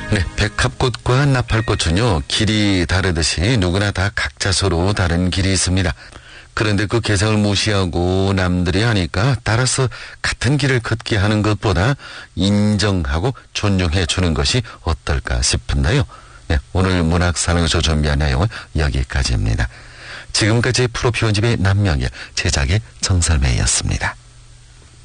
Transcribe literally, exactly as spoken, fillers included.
네, 백합꽃과 나팔꽃은요, 길이 다르듯이 누구나 다 각자 서로 다른 길이 있습니다. 그런데 그 개성을 무시하고 남들이 하니까 따라서 같은 길을 걷게 하는 것보다 인정하고 존중해 주는 것이 어떨까 싶은데요. 네, 오늘 문학사랑에서 준비한 내용은 여기까지입니다. 지금까지 프로피온집의 남명일, 제작의 정설매였습니다.